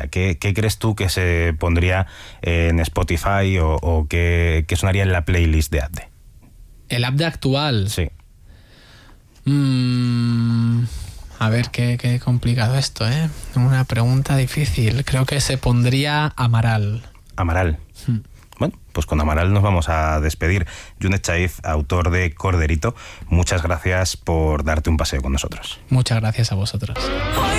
sonaría? ¿Qué crees tú que se pondría en Spotify o qué sonaría en la playlist de Abde? ¿El Abde actual? Sí. A ver, qué complicado esto, ¿eh? Una pregunta difícil. Creo que se pondría Amaral. Amaral. Bueno, pues con Amaral nos vamos a despedir. Junet Chaif, autor de Corderito, muchas gracias por darte un paseo con nosotros. Muchas gracias a vosotros.